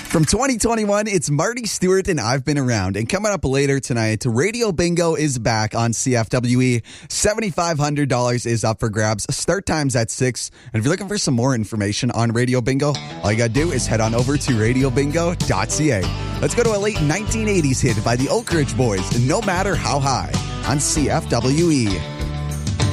From 2021, it's Marty Stewart and I've Been Around. And coming up later tonight, Radio Bingo is back on CFWE. $7,500 is up for grabs. Start time's at 6. And if you're looking for some more information on Radio Bingo, all you got to do is head on over to radiobingo.ca. Let's go to a late 1980s hit by the Oak Ridge Boys, No Matter How High, on CFWE.